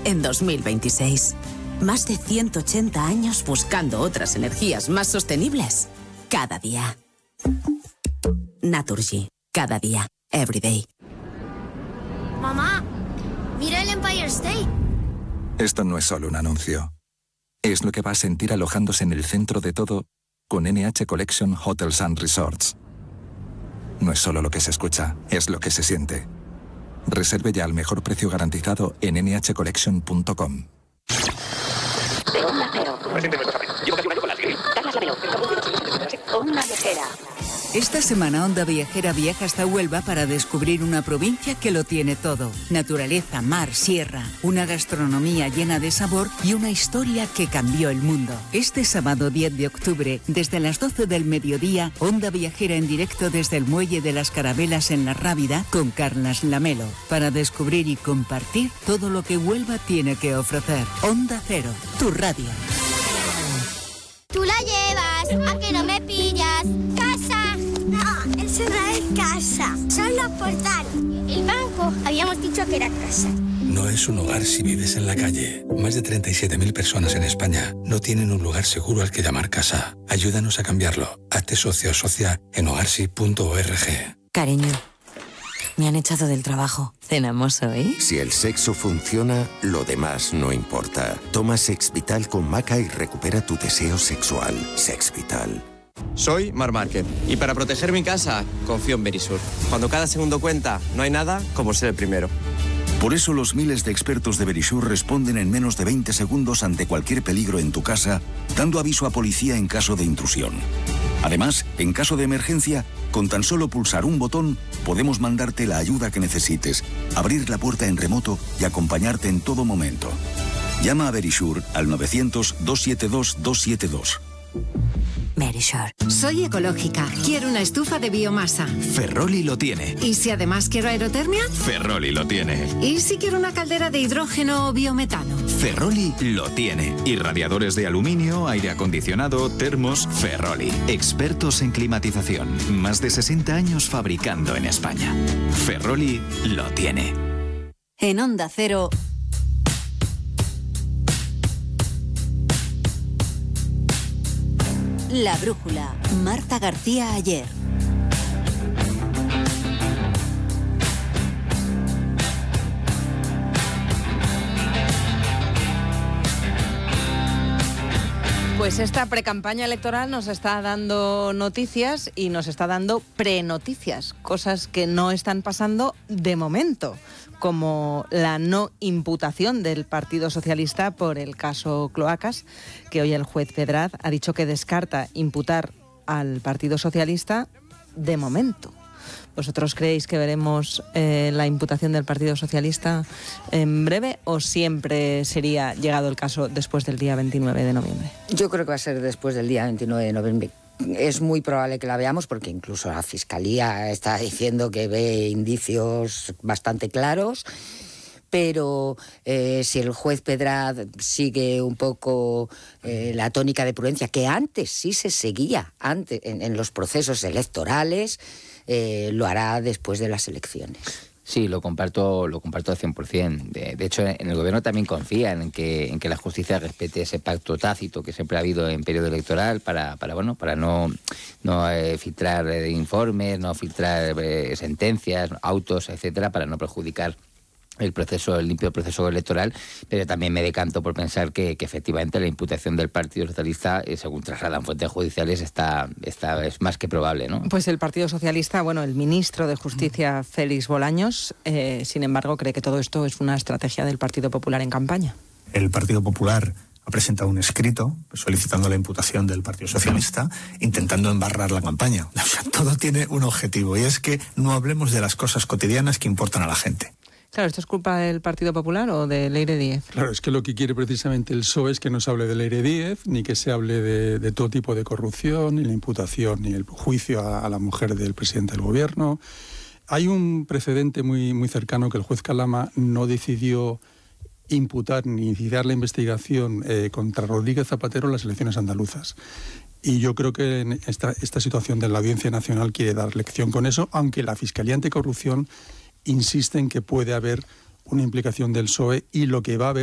en 2026. Más de 180 años buscando otras energías más sostenibles. Cada día. Naturgy. Cada día. Every day. Mamá, mira el Empire State. Esto no es solo un anuncio. Es lo que va a sentir alojándose en el centro de todo con NH Collection Hotels and Resorts. No es solo lo que se escucha, es lo que se siente. Reserve ya al mejor precio garantizado en nhcollection.com. Onda Cero. Onda Viajera. Esta semana Onda Viajera viaja hasta Huelva para descubrir una provincia que lo tiene todo. Naturaleza, mar, sierra, una gastronomía llena de sabor y una historia que cambió el mundo. Este sábado 10 de octubre, desde las 12 del mediodía, Onda Viajera en directo desde el Muelle de las Carabelas en La Rábida con Carlas Lamelo, para descubrir y compartir todo lo que Huelva tiene que ofrecer. Onda Cero, tu radio. Tú la llevas, ¿a que no me pillas? ¡Casa! No, eso no es casa, son los portales. El banco, habíamos dicho que era casa. No es un hogar si vives en la calle. Más de 37.000 personas en España no tienen un lugar seguro al que llamar casa. Ayúdanos a cambiarlo. Hazte socio o socia en hogarsi.org. Cariño, me han echado del trabajo. ¿Cenamos hoy? Si el sexo funciona, lo demás no importa. Toma Sex Vital con maca y recupera tu deseo sexual. Sex Vital. Soy Marc Márquez y para proteger mi casa confío en Verisur. Cuando cada segundo cuenta, no hay nada como ser el primero. Por eso los miles de expertos de Verisur responden en menos de 20 segundos ante cualquier peligro en tu casa, dando aviso a policía en caso de intrusión. Además, en caso de emergencia, con tan solo pulsar un botón, podemos mandarte la ayuda que necesites, abrir la puerta en remoto y acompañarte en todo momento. Llama a Verisur al 900-272-272. Verisur. Soy ecológica. Quiero una estufa de biomasa. Ferroli lo tiene. ¿Y si además quiero aerotermia? Ferroli lo tiene. ¿Y si quiero una caldera de hidrógeno o biometano? Ferroli lo tiene. Y radiadores de aluminio, aire acondicionado, termos, Ferroli. Expertos en climatización. Más de 60 años fabricando en España. Ferroli lo tiene. En Onda Cero. La Brújula. Marta García Ayer. Pues esta precampaña electoral nos está dando noticias y nos está dando prenoticias, cosas que no están pasando de momento, como la no imputación del Partido Socialista por el caso Cloacas, que hoy el juez Pedraz ha dicho que descarta imputar al Partido Socialista de momento. ¿Vosotros creéis que veremos la imputación del Partido Socialista en breve o siempre sería, llegado el caso, después del día 29 de noviembre? Yo creo que va a ser después del día 29 de noviembre. Es muy probable que la veamos porque incluso la Fiscalía está diciendo que ve indicios bastante claros. Pero si el juez Pedraz sigue un poco la tónica de prudencia que antes sí se seguía en los procesos electorales, lo hará después de las elecciones. Sí, lo comparto al 100%. De hecho, en el gobierno también confían en que la justicia respete ese pacto tácito que siempre ha habido en periodo electoral para no filtrar informes, no filtrar sentencias, autos, etcétera, para no perjudicar el limpio proceso electoral, pero también me decanto por pensar que efectivamente la imputación del Partido Socialista, según trasladan fuentes judiciales, es más que probable, ¿no? Pues el Partido Socialista, el ministro de Justicia, Félix Bolaños, sin embargo, cree que todo esto es una estrategia del Partido Popular en campaña. El Partido Popular ha presentado un escrito solicitando la imputación del Partido Socialista, intentando embarrar la campaña. O sea, todo tiene un objetivo, y es que no hablemos de las cosas cotidianas que importan a la gente. Claro, ¿esto es culpa del Partido Popular o de Leire Díez? Claro, es que lo que quiere precisamente el PSOE es que no se hable de Leire Díez, ni que se hable de todo tipo de corrupción, ni la imputación, ni el juicio a la mujer del presidente del gobierno. Hay un precedente muy, muy cercano que el juez Calama no decidió imputar ni iniciar la investigación contra Rodríguez Zapatero en las elecciones andaluzas. Y yo creo que en esta situación de la Audiencia Nacional quiere dar lección con eso, aunque la Fiscalía Anticorrupción insiste en que puede haber una implicación del PSOE y lo que va a haber